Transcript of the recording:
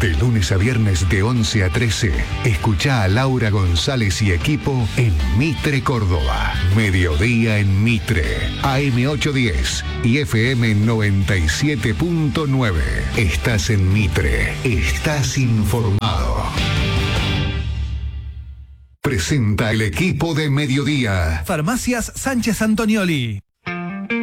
De lunes a viernes de 11 a 13, escuchá a Laura González y equipo en Mitre Córdoba. Mediodía en Mitre, AM 810 y FM 97.9. Estás en Mitre, estás informado. Presenta el equipo de Mediodía. Farmacias Sánchez Antonioli.